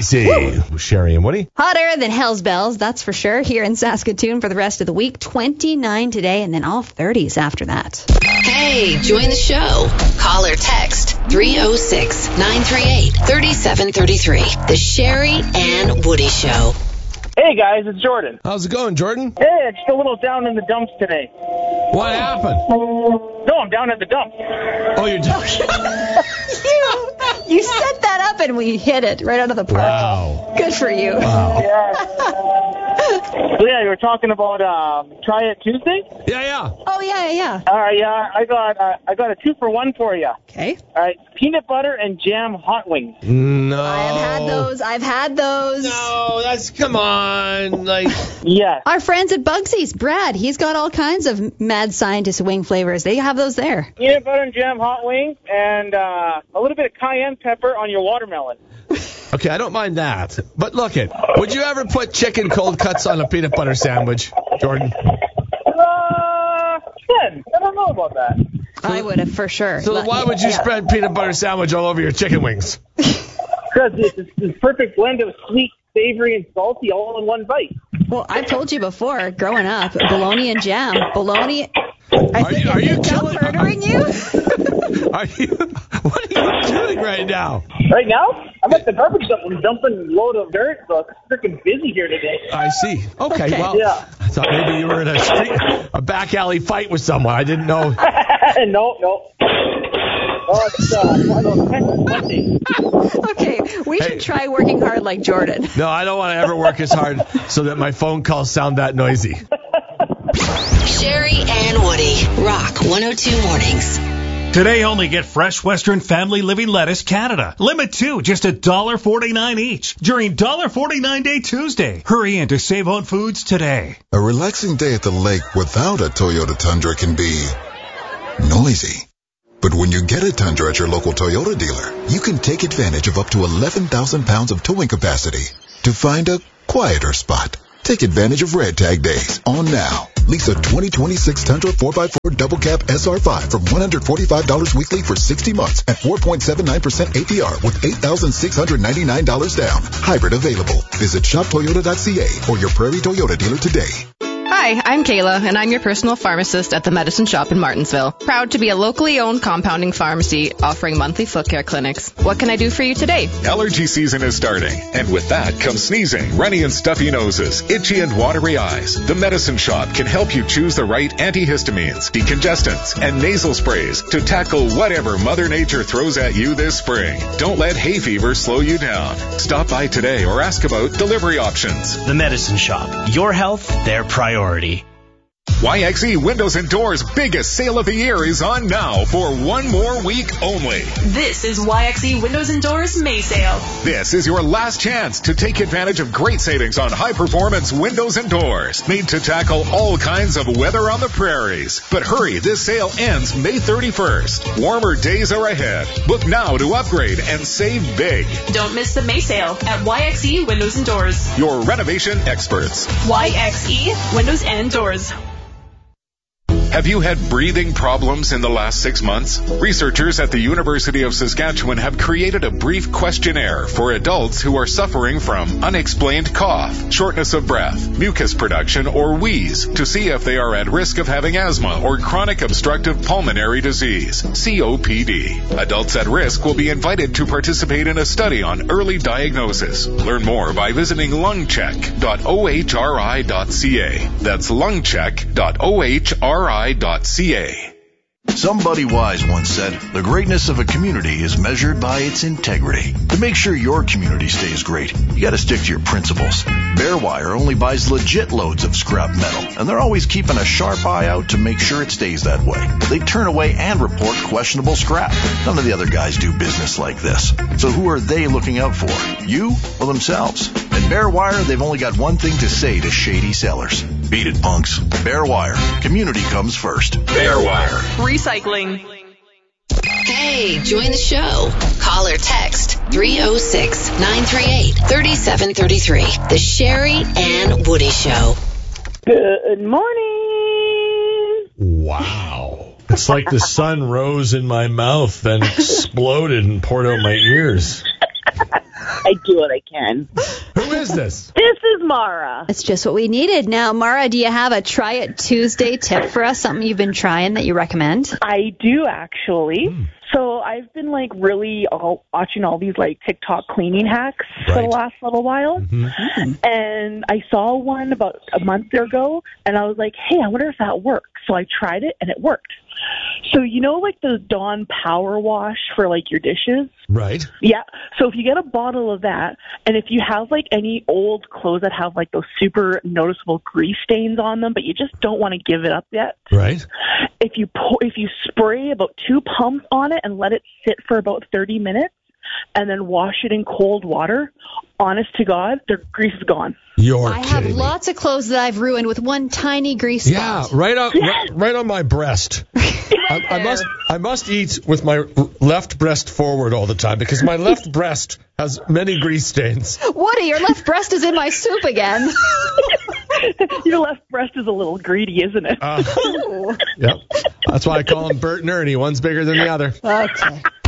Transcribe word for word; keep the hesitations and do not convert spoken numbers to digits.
Noisy. Woo. Sherry and Woody. Hotter than hell's bells, that's for sure, here in Saskatoon for the rest of the week. twenty-nine today and then all thirties after that. Hey, join the show. Call or text three oh six, nine three eight, three seven three three. The Sherry and Woody Show. Hey guys, it's Jordan. How's it going, Jordan? Hey, just a little down in the dumps today. What happened? No, I'm down at the dumps. Oh, you're down. you, you set that up and we hit it right out of the park. Wow. Good for you. Wow. Yeah. So yeah, you were talking about um, Try It Tuesday? Yeah, yeah. Oh, yeah, yeah. All right, yeah, I got uh, I got a two for one for you. Okay. All right, peanut butter and jam hot wings. No. I've had those. I've had those. No, that's, come on. Like. Yes. Our friends at Bugsy's, Brad, he's got all kinds of mad scientist wing flavors. They have those there. Peanut butter and jam hot wings and uh, a little bit of cayenne pepper on your watermelon. Okay, I don't mind that. But look it, would you ever put chicken cold cuts on a peanut butter sandwich, Jordan? Uh, Ken, I don't know about that. I would have for sure. So Let why me- would you yeah. spread peanut butter sandwich all over your chicken wings? Because it's this perfect blend of sweet, savory, and salty all in one bite. Well, I've told you before, growing up, bologna and jam. Bologna. I Are think you- are is you the dump killing- murdering you? Are you? What are you doing right now? Right now, I'm at the garbage dump. I'm dumping a load of dirt, so it's freaking busy here today. I see. Okay, Okay. well, Yeah. I thought maybe you were in a street, a back alley fight with someone. I didn't know. no, no. Oh, it's uh, one of those Texas Mondays. Okay, we Hey. should try working hard like Jordan. No, I don't want to ever work as hard so that my phone calls sound that noisy. Sherry and Woody. Rock one oh two Mornings. Today only get fresh Western Family Living lettuce Canada. Limit two, just one dollar forty-nine each during one dollar forty-nine Day Tuesday. Hurry in to save on foods today. A relaxing day at the lake without a Toyota Tundra can be noisy. But when you get a Tundra at your local Toyota dealer, you can take advantage of up to eleven thousand pounds of towing capacity to find a quieter spot. Take advantage of Red Tag Days on now. Lease a twenty twenty-six Tundra four by four Double Cab S R five from one hundred forty-five dollars weekly for sixty months at four point seven nine percent A P R with eight thousand six hundred ninety-nine dollars down. Hybrid available. Visit shop toyota dot c a or your Prairie Toyota dealer today. Hi, I'm Kayla, and I'm your personal pharmacist at the Medicine Shop in Martinsville. Proud to be a locally owned compounding pharmacy offering monthly foot care clinics. What can I do for you today? Allergy season is starting, and with that comes sneezing, runny and stuffy noses, itchy and watery eyes. The Medicine Shop can help you choose the right antihistamines, decongestants, and nasal sprays to tackle whatever Mother Nature throws at you this spring. Don't let hay fever slow you down. Stop by today or ask about delivery options. The Medicine Shop. Your health, their priority. Y X E Windows and Doors' biggest sale of the year is on now for one more week only. This is Y X E Windows and Doors May Sale. This is your last chance to take advantage of great savings on high-performance windows and doors, made to tackle all kinds of weather on the prairies. But hurry, this sale ends May thirty-first. Warmer days are ahead. Book now to upgrade and save big. Don't miss the May Sale at Y X E Windows and Doors. Your renovation experts. Y X E Windows and Doors. Have you had breathing problems in the last six months? Researchers at the University of Saskatchewan have created a brief questionnaire for adults who are suffering from unexplained cough, shortness of breath, mucus production, or wheeze to see if they are at risk of having asthma or chronic obstructive pulmonary disease, C O P D. Adults at risk will be invited to participate in a study on early diagnosis. Learn more by visiting lungcheck dot o h r i dot c a. That's lungcheck dot o h r i dot c a. Somebody wise once said, the greatness of a community is measured by its integrity. To make sure your community stays great, you gotta stick to your principles. Bearwire only buys legit loads of scrap metal, and they're always keeping a sharp eye out to make sure it stays that way. They turn away and report questionable scrap. None of the other guys do business like this. So who are they looking out for? You or themselves? At Bearwire, they've only got one thing to say to shady sellers. Beat it, punks. Bearwire. Community comes first. Bearwire. Recycling. Hey, join the show. Call or text three oh six, nine three eight, three seven three three. The Sherry and Woody Show. Good morning. Wow. It's like the sun rose in my mouth, then exploded and poured out my ears. I do what I can. Who is this? This is Mara. It's just what we needed. Now, Mara, do you have a Try It Tuesday tip for us? Something you've been trying that you recommend? I do, actually. Mm. So I've been, like, really all, watching all these, like, TikTok cleaning hacks right. for the last little while. Mm-hmm. And I saw one about a month ago, and I was like, hey, I wonder if that works. So I tried it, and it worked. So, you know, like the Dawn Power Wash for, like, your dishes? Right. Yeah. So if you get a bottle of that, and if you have, like, any old clothes that have, like, those super noticeable grease stains on them, but you just don't want to give it up yet. Right. If you pour, if you spray about two pumps on it and let it sit for about thirty minutes, and then wash it in cold water, honest to God, their grease is gone. You're I kidding have me. lots of clothes that I've ruined with one tiny grease Yeah, spot. right on, right, right on my breast. I, I must, I must eat with my left breast forward all the time because my left breast has many grease stains. Woody, your left breast is in my soup again. Your left breast is a little greedy, isn't it? Uh, yep. That's why I call them Bert and Ernie. One's bigger than the other. Okay.